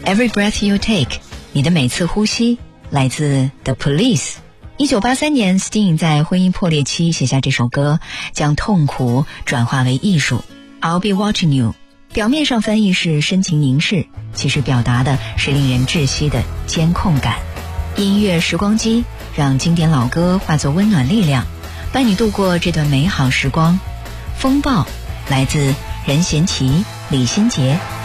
Every breath you take， 你的每次呼吸，来自 The Police。1983年 Sting 在婚姻破裂期写下这首歌，将痛苦转化为艺术。 I'll be watching you 表面上翻译是深情凝视，其实表达的是令人窒息的监控感。音乐时光机让经典老歌化作温暖力量，伴你度过这段美好时光。风暴来自任贤齐、李心洁。